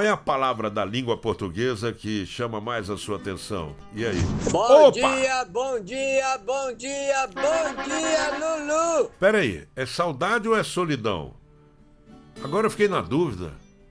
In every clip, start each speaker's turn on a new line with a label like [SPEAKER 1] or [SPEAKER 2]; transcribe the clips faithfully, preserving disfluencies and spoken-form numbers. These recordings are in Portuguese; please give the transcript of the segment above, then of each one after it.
[SPEAKER 1] é a palavra da língua portuguesa que chama mais a sua atenção? E aí?
[SPEAKER 2] Bom Opa! dia, bom dia, bom dia, bom dia, Lulu!
[SPEAKER 1] Pera aí, é saudade ou é solidão? Agora eu fiquei na dúvida.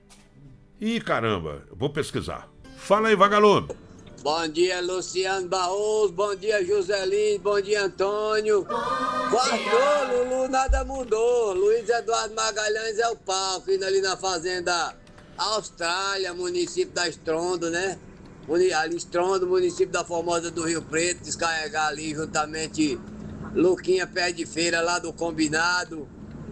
[SPEAKER 1] Ih, caramba, eu vou pesquisar. Fala aí, vagalume.
[SPEAKER 2] Bom dia, Luciano Barroso, bom dia, Joselino, bom dia, Antônio. Quartou, Lulu, nada mudou. Luiz Eduardo Magalhães é o palco, indo ali na fazenda Austrália, município da Estrondo, né? Ali Estrondo, município da Formosa do Rio Preto, descarregar ali juntamente Luquinha Pé de Feira lá do Combinado,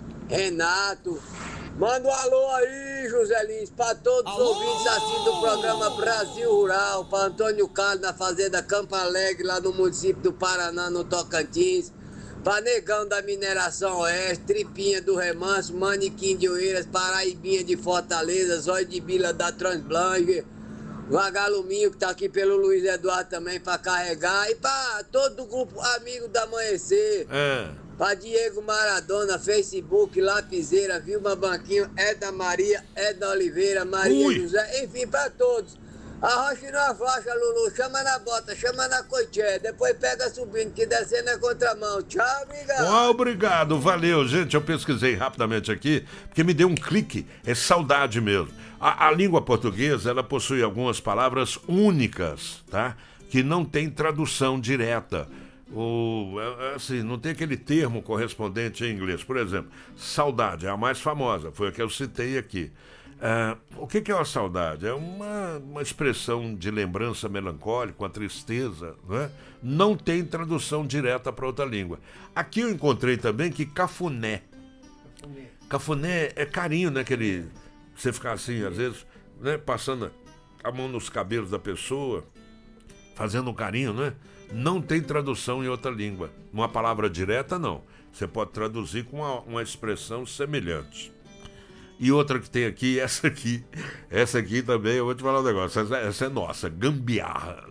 [SPEAKER 2] Renato. Manda um alô aí, José Lins, para todos os ouvintes assim do programa Brasil Rural, para Antônio Carlos na fazenda Campo Alegre, lá no município do Paraná, no Tocantins, para Negão da Mineração Oeste, Tripinha do Remanso, Manequim de Oeiras, Paraibinha de Fortaleza, Zóio de Bila da Transblanche, Vagaluminho que tá aqui pelo Luiz Eduardo também para carregar, e para todo o grupo Amigo do Amanhecer.
[SPEAKER 1] É.
[SPEAKER 2] Pra Diego Maradona, Facebook, Lapiseira, Vilma Banquinho, Eda Maria, Eda Oliveira, Maria
[SPEAKER 1] Ui.
[SPEAKER 2] José, enfim, pra todos. Arrocha na faixa, Lulu, chama na bota, chama na coiché, depois pega subindo, que descendo é contramão. Tchau, obrigado.
[SPEAKER 1] Oh, obrigado, valeu, gente. Eu pesquisei rapidamente aqui, porque me deu um clique, é saudade mesmo. A, a língua portuguesa, ela possui algumas palavras únicas, tá? Que não tem tradução direta. O, assim, não tem aquele termo correspondente em inglês. Por exemplo, saudade é a mais famosa, foi a que eu citei aqui. Uh, o que, que é uma saudade? É uma, uma expressão de lembrança melancólica, uma tristeza, né? Não tem tradução direta para outra língua. Aqui eu encontrei também que cafuné. Cafuné, cafuné é carinho, né? Aquele, você ficar assim, às vezes, né? Passando a mão nos cabelos da pessoa, fazendo um carinho, né? Não tem tradução em outra língua. Uma palavra direta, não. Você pode traduzir com uma, uma expressão semelhante. E outra que tem aqui, essa aqui. Essa aqui também, eu vou te falar um negócio. Essa, essa é nossa, gambiarra.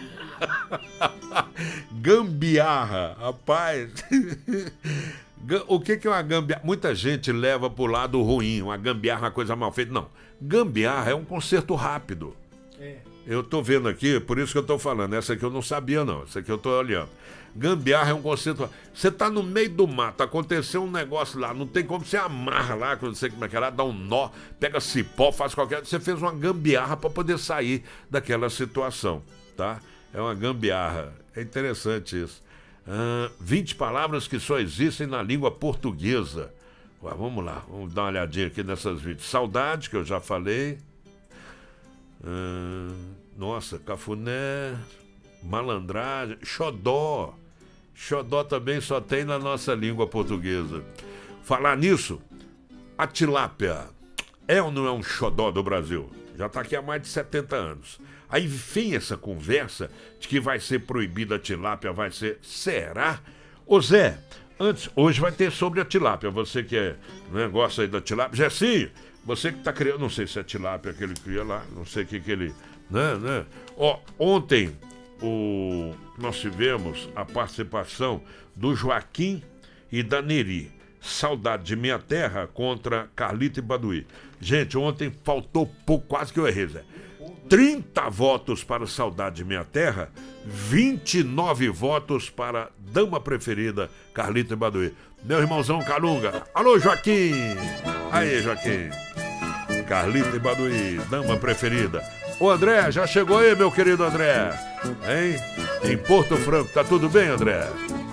[SPEAKER 1] Gambiarra, rapaz. O que, que é uma gambiarra? Muita gente leva pro lado ruim. Uma gambiarra é uma coisa mal feita. Não. Gambiarra é um conserto rápido. É. Eu tô vendo aqui, por isso que eu tô falando. Essa aqui eu não sabia, não. Essa aqui eu tô olhando. Gambiarra é um conceito. Você tá no meio do mato, aconteceu um negócio lá, não tem como você amarra lá, não sei como é que é lá, dá um nó, pega cipó, faz qualquer. Você fez uma gambiarra para poder sair daquela situação, tá? É uma gambiarra. É interessante isso. Ah, vinte palavras que só existem na língua portuguesa. Ué, vamos lá, vamos dar uma olhadinha aqui nessas vinte. Saudade, que eu já falei. Ah, nossa, cafuné, malandragem, xodó. Xodó também só tem na nossa língua portuguesa. Falar nisso, a tilápia é ou não é um xodó do Brasil? Já está aqui há mais de setenta anos. Aí vem essa conversa de que vai ser proibida a tilápia, vai ser... Será? Ô Zé, antes, hoje vai ter sobre a tilápia. Você que é, né, gosta aí da tilápia. Zecinho, você que está criando, não sei se é tilápia que ele cria lá, não sei o que que ele... Né, né? Ó, ontem... O, nós tivemos a participação do Joaquim e da Neri. Saudade de Minha Terra contra Carlito e Baduí. Gente, ontem faltou pouco, quase que eu errei, Zé. trinta votos para Saudade de Minha Terra, vinte e nove votos para Dama Preferida, Carlito e Baduí. Meu irmãozão Calunga. Alô, Joaquim! Aí, Joaquim. Carlito e Baduí, Dama Preferida. Ô André, já chegou aí, meu querido André? Hein? Em Porto Franco, tá tudo bem, André?